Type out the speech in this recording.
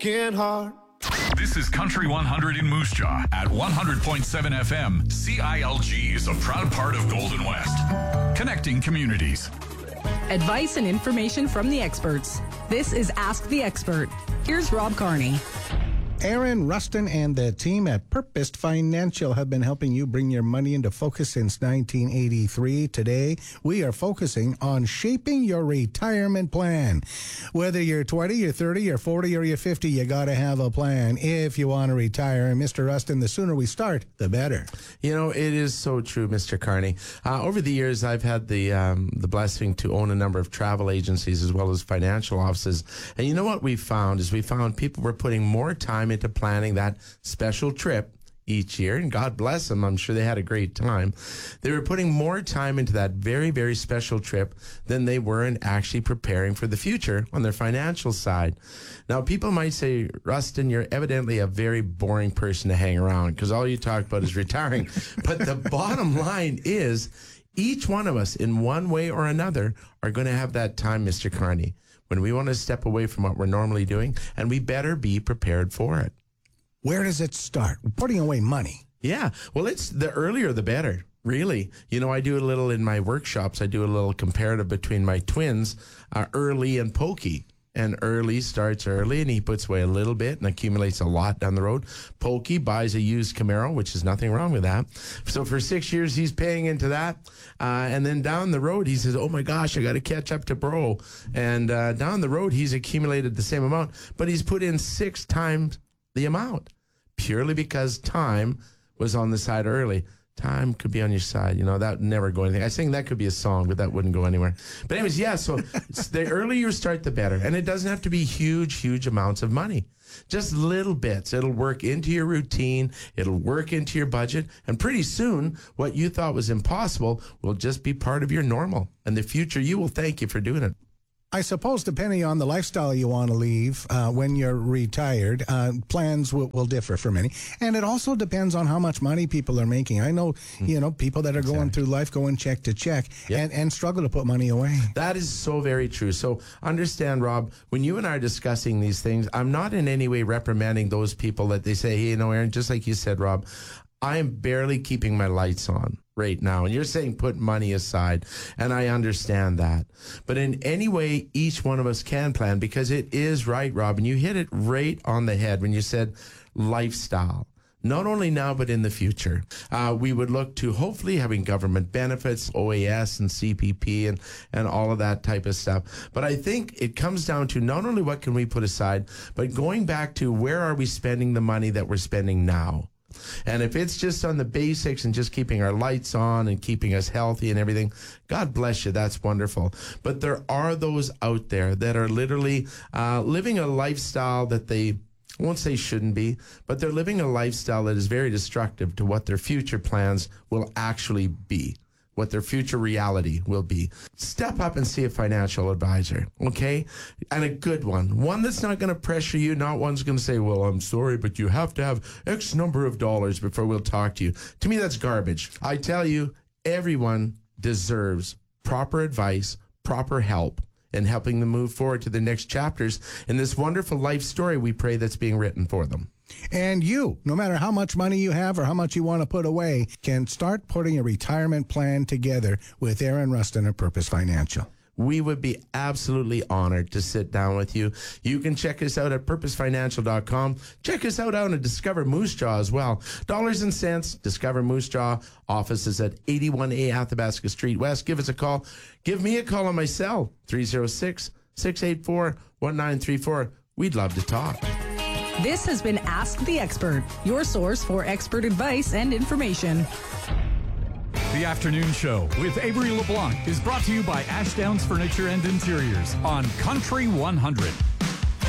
working hard. This is Country 100 in Moose Jaw at 100.7 FM. CILG is a proud part of Golden West, connecting communities. Advice and information from the experts. This is Ask the Expert. Here's Rob Carney. Aaron Rustin and the team at Purpose Financial have been helping you bring your money into focus since 1983. Today, we are focusing on shaping your retirement plan. Whether you're 20, you're 30, you're 40, or you're 50, you got to have a plan if you want to retire. And Mr. Rustin, the sooner we start, the better. You know, it is so true, Mr. Carney. Over the years, I've had the blessing to own a number of travel agencies as well as financial offices. And you know what we found is people were putting more time into planning that special trip each year, and God bless them, I'm sure they had a great time. They were putting more time into that very, very special trip than they were in actually preparing for the future on their financial side. Now, people might say, Rustin, you're evidently a very boring person to hang around because all you talk about is retiring. But the bottom line is each one of us in one way or another are going to have that time, Mr. Carney, when we want to step away from what we're normally doing, and we better be prepared for it. Where does it start? Putting away money. Yeah. Well, it's the earlier the better, really. You know, I do a little in my workshops. I do a little comparative between my twins, Early and Pokey. And Early starts early, and he puts away a little bit and accumulates a lot down the road. Pokey buys a used Camaro, which is nothing wrong with that. So for 6 years, he's paying into that. And then down the road, he says, oh, my gosh, I got to catch up to bro. And down the road, he's accumulated the same amount, but he's put in 6 times the amount purely because time was on the side early. Time could be on your side. You know, that would never go anything. I think that could be a song, but that wouldn't go anywhere. But anyways, yeah, so the earlier you start, the better. And it doesn't have to be huge amounts of money. Just little bits. It'll work into your routine. It'll work into your budget. And pretty soon, what you thought was impossible will just be part of your normal. And the future, you will thank you for doing it. I suppose depending on the lifestyle you want to leave when you're retired, plans will differ for many. And it also depends on how much money people are making. I know, people that are going through life going check to check and struggle to put money away. That is so very true. So understand, Rob, when you and I are discussing these things, I'm not in any way reprimanding those people that they say, hey, Aaron, just like you said, Rob, I am barely keeping my lights on right now. And you're saying put money aside. And I understand that. But in any way, each one of us can plan, because it is right, Rob. And you hit it right on the head when you said lifestyle. Not only now, but in the future. We would look to hopefully having government benefits, OAS and CPP and all of that type of stuff. But I think it comes down to not only what can we put aside, but going back to where are we spending the money that we're spending now? And if it's just on the basics and just keeping our lights on and keeping us healthy and everything, God bless you, that's wonderful. But there are those out there that are literally living a lifestyle that they, I won't say shouldn't be, but they're living a lifestyle that is very destructive to what their future plans will actually be, what their future reality will be. Step up and see a financial advisor, okay? And a good one that's not going to pressure you, not one's going to say, well, I'm sorry, but you have to have X number of dollars before we'll talk to you. To me, that's garbage. I tell you, everyone deserves proper advice, proper help, and helping them move forward to the next chapters in this wonderful life story we pray that's being written for them. And you, no matter how much money you have or how much you want to put away, can start putting a retirement plan together with Aaron Rustin of Purpose Financial. We would be absolutely honored to sit down with you. You can check us out at purposefinancial.com. Check us out on Discover Moose Jaw as well. Dollars and cents, Discover Moose Jaw. Office is at 81A Athabasca Street West. Give us a call. Give me a call on my cell, 306-684-1934. We'd love to talk. This has been Ask the Expert, your source for expert advice and information. The Afternoon Show with Avery LeBlanc is brought to you by Ashdowns Furniture and Interiors on Country 100.